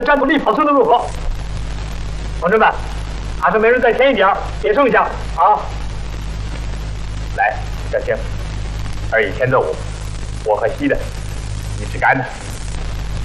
战斗力保持的如何？同志们，还是每人再添一点，别剩下啊！来，小青，21天任务，我和西的，你是干的。